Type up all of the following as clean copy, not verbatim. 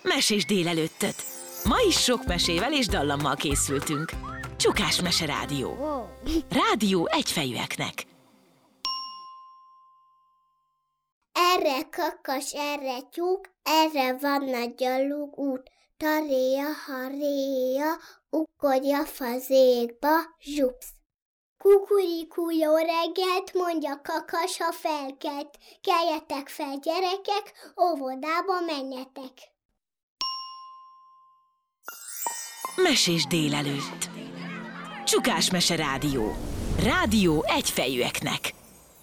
Mesés délelőttöt! Ma is sok mesével és dallammal készültünk. Csukás Mese Rádió. Rádió egyfejűeknek. Erre kakas, erre tyúk, erre van nagy a lúgút. Taréja, haréja, ukodja fazékba, zsupsz. Kukurikú, jó reggelt, mondja kakas, ha felkelt. Keljetek fel, gyerekek, óvodába menjetek. Mesés délelőtt. Csukás Mese Rádió. Rádió egyfejűeknek.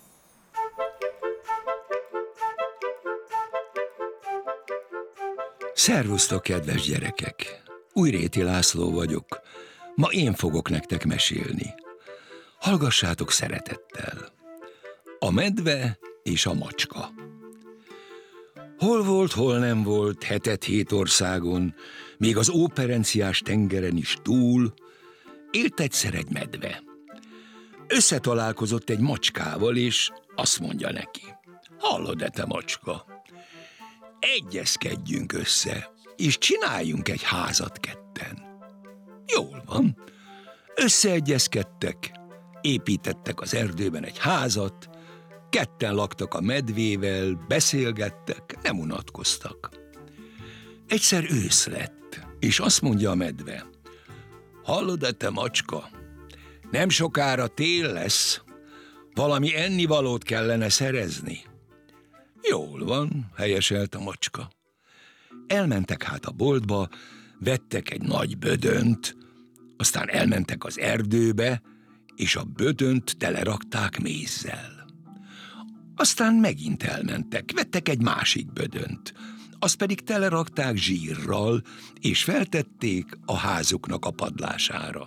Szervusztok, kedves gyerekek! Újréti László vagyok. Ma én fogok nektek mesélni. Hallgassátok szeretettel. A medve és a macska. Hol volt, hol nem volt, 7 országon, még az óperenciás tengeren is túl, élt egyszer egy medve. Összetalálkozott egy macskával, és azt mondja neki: hallod-e, te macska? Egyezkedjünk össze, és csináljunk egy házat ketten. Jól van. Összeegyezkedtek, építettek az erdőben egy házat, ketten laktak a medvével, beszélgettek, nem unatkoztak. Egyszer ősz lett, és azt mondja a medve: hallod-e, te macska? Nem sokára tél lesz, valami ennivalót kellene szerezni. Jól van, helyeselt a macska. Elmentek hát a boltba, vettek egy nagy bödönt, aztán elmentek az erdőbe, és a bödönt telerakták mézzel. Aztán megint elmentek, vettek egy másik bödönt, azt pedig telerakták zsírral, és feltették a házuknak a padlására.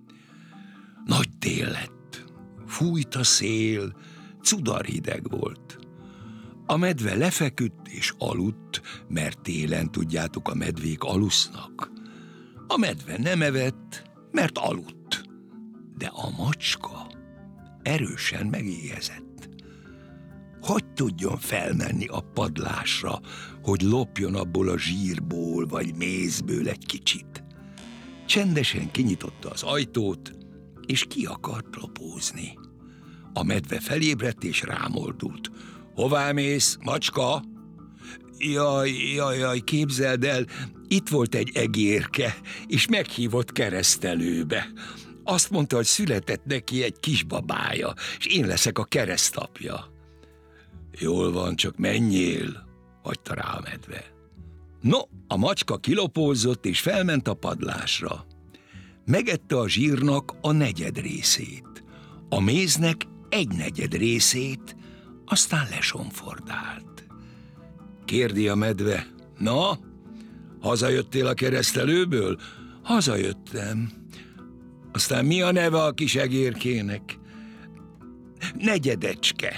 Nagy tél lett, fújt a szél, cudarhideg volt. A medve lefeküdt és aludt, mert télen, tudjátok, a medvék alusznak. A medve nem evett, mert aludt, de a macska erősen megéhezett. Hogy tudjon felmenni a padlásra, hogy lopjon abból a zsírból vagy mézből egy kicsit? Csendesen kinyitotta az ajtót, és ki akart lopózni. A medve felébredt és rámordult. Hová mész, macska? Jaj, képzeld el, itt volt egy egérke, és meghívott keresztelőbe. Azt mondta, hogy született neki egy kisbabája, és én leszek a keresztapja. Jól van, csak menjél, hagyta rá a medve. No, a macska kilopózott, és felment a padlásra. Megette a zsírnak a 4. részét, a méznek 1/4 részét, aztán lesomfordált. Kérdi a medve: na, hazajöttél a keresztelőből? Hazajöttem. Aztán mi a neve a kis egérkének? Negyedecske.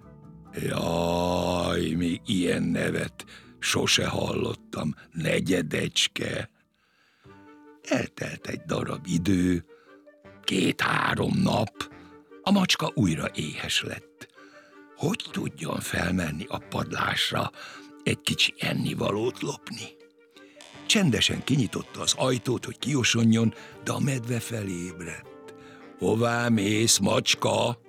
Jaj, még ilyen nevet sose hallottam. Negyedecske. Eltelt egy darab idő, 2-3 nap, a macska újra éhes lett. Hogy tudjon felmenni a padlásra egy kicsi ennivalót lopni? Csendesen kinyitotta az ajtót, hogy kiosonjon, de a medve felébredt. Hová mész, macska?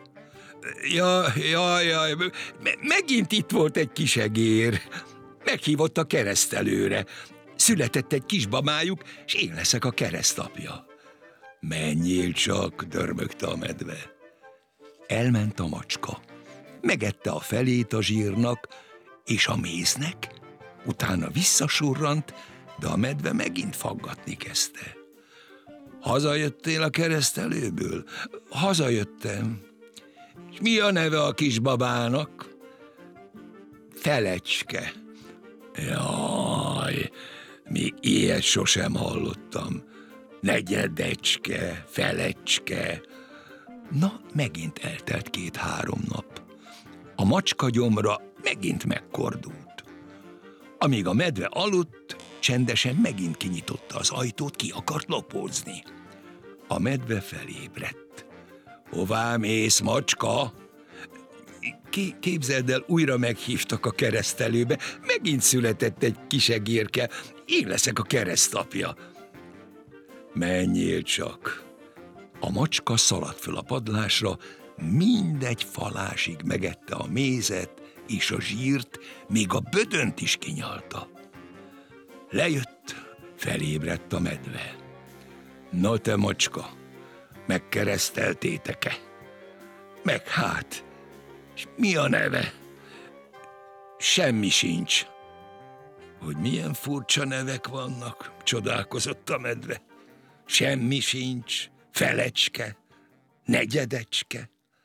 Jaj, megint itt volt egy kis egér. Meghívott a keresztelőre. Született egy kisbabájuk, és én leszek a keresztapja. Menjél csak, dörmögte a medve. Elment a macska. Megette a felét a zsírnak és a méznek, utána visszasurrant, de a medve megint faggatni kezdte. Hazajöttél a keresztelőből? Hazajöttem. És mi a neve a kisbabának? Felecske. Jaj, még ilyet sosem hallottam. Negyedecske, felecske. Na, megint eltelt 2-3 nap. A macska gyomra megint megkordult. Amíg a medve aludt, csendesen megint kinyitotta az ajtót, ki akart lopózni. A medve felébredt. Hová mész, macska? Képzeld el, újra meghívtak a keresztelőbe, megint született egy kisegérke, én leszek a keresztapja. Menjél csak! A macska szaladt föl a padlásra, mindegy falásig megette a mézet és a zsírt, még a bödönt is kinyalta. Lejött, felébredt a medve. Na te macska, megkereszteltétek-e? Meg hát, és mi a neve? Semmi sincs. Hogy milyen furcsa nevek vannak, csodálkozott a medve. Semmi sincs, felecske, negyedecske.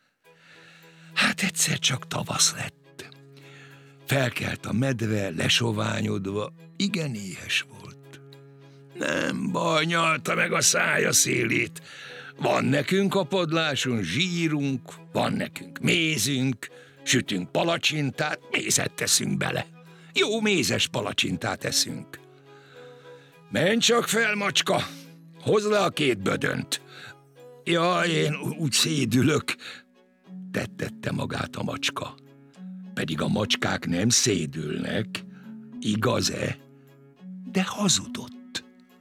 Hát egyszer csak tavasz lett. Felkelt a medve, lesoványodva, igen éhes volt. Nem baj, nyalta meg a szája szélét. Van nekünk a padláson zsírunk, van nekünk mézünk, sütünk palacsintát, mézet teszünk bele. Jó mézes palacsintát eszünk. Menj csak fel, macska, hozd le a 2 bödönt. Jaj, én úgy szédülök, tettette magát a macska. Pedig a macskák nem szédülnek, igaz-e? De hazudott.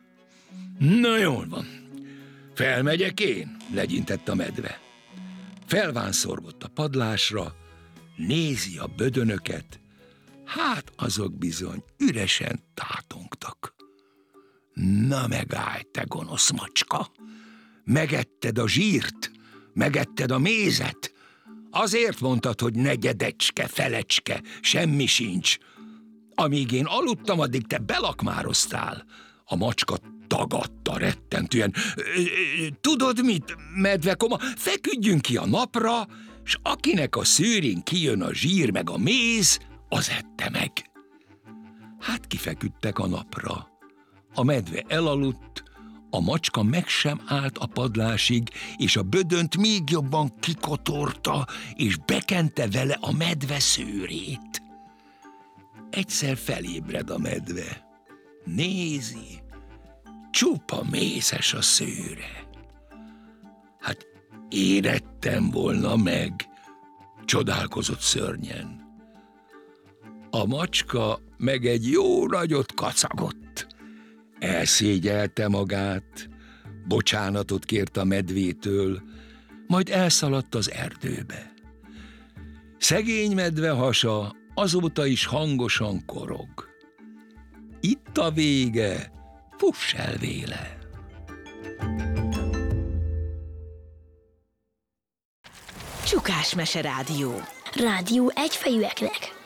Na jól van, felmegyek én, legyintett a medve. Felvánszorgott a padlásra, nézi a bödönöket, hát azok bizony üresen tátongtak. Na megállj, te gonosz macska! Megetted a zsírt, megetted a mézet, azért mondtad, hogy negyedecske, felecske, semmi sincs. Amíg én aludtam, addig te belakmároztál. A macska tagadta rettentően. Tudod mit, medvekoma, feküdjünk ki a napra, s akinek a szőrén kijön a zsír meg a méz, az ette meg. Hát kifeküdtek a napra. A medve elaludt, a macska meg sem állt a padlásig, és a bödönt még jobban kikotorta, és bekente vele a medve szőrét. Egyszer felébred a medve. Nézi, csupa mézes a szőre. Hát érettem volna meg, csodálkozott szörnyen. A macska meg egy jó nagyot kacagott. Elszégyelte magát, bocsánatot kért a medvétől, majd elszaladt az erdőbe. Szegény medve hasa azóta is hangosan korog. Itt a vége, fuss el véle! Csukás Mese Rádió. Rádió egyfejűeknek.